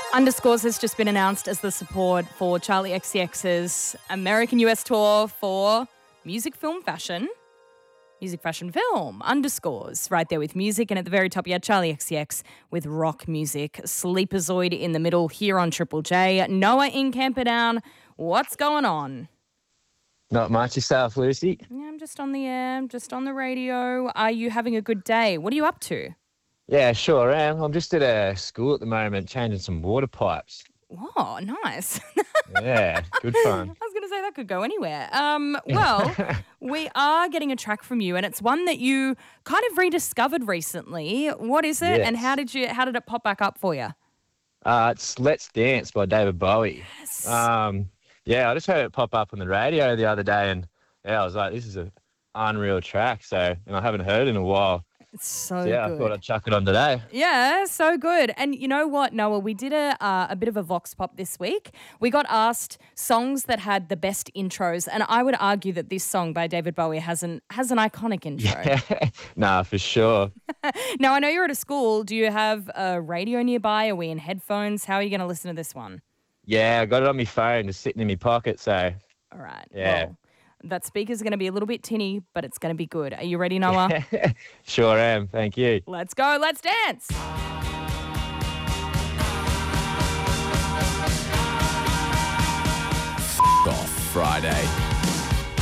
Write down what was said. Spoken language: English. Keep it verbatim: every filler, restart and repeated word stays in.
Underscores has just been announced as the support for Charlie X C X's American U S tour for music, film, fashion. Music, fashion, film. Underscores right there with music. And at the very top, you had Charlie X C X with rock music. Sleepazoid in the middle here on Triple J. Noah in Camperdown. What's going on? Not much yourself, Lucy. Yeah, I'm just on the air. I'm just on the radio. Are you having a good day? What are you up to? Yeah, sure am. I'm just at a school at the moment changing some water pipes. Oh, nice. Yeah, good fun. I was going to say that could go anywhere. Um, well, we are getting a track from you, and it's one that you kind of rediscovered recently. What is it, Yes. and how did you? How did it pop back up for you? Uh, it's Let's Dance by David Bowie. Yes. Um, yeah, I just heard it pop up on the radio the other day, and yeah, I was like, this is a unreal track. So, and I haven't heard it in a while. It's so, So, yeah, good. I thought I'd chuck it on today. Yeah, so good. And you know what, Noah? We did a uh, a bit of a vox pop this week. We got asked songs that had the best intros, and I would argue that this song by David Bowie has an has an iconic intro. Yeah, nah, for sure. Now, I know you're at a school. Do you have a radio nearby? Are we in headphones? How are you going to listen to this one? Yeah, I got it on my phone, just sitting in my pocket. So, All right. Yeah. Well, that speaker's going to be a little bit tinny, but it's going to be good. Are you ready, Noah? sure am. Thank you. Let's go. Let's dance. Off Friday.